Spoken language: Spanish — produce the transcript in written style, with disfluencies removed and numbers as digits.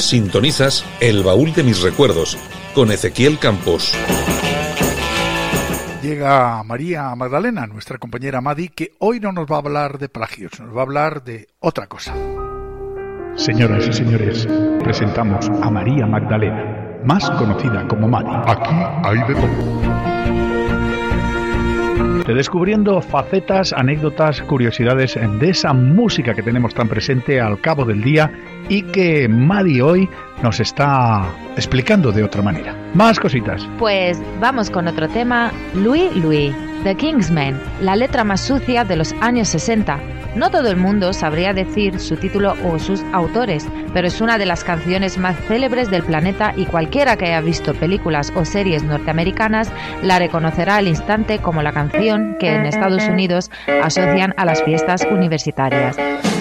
Sintonizas El Baúl de mis recuerdos con Ezequiel Campos. Llega María Magdalena, nuestra compañera Madi, que hoy no nos va a hablar de plagios, nos va a hablar de otra cosa. Señoras y señores, presentamos a María Magdalena, más conocida como Madi. Aquí hay de todo. Descubriendo facetas, anécdotas, curiosidades de esa música que tenemos tan presente al cabo del día y que Madi hoy nos está explicando de otra manera. Más cositas. Pues vamos con otro tema. Louis Louis, The Kingsmen, la letra más sucia de los años 60. No todo el mundo sabría decir su título o sus autores, pero es una de las canciones más célebres del planeta y cualquiera que haya visto películas o series norteamericanas la reconocerá al instante como la canción que en Estados Unidos asocian a las fiestas universitarias.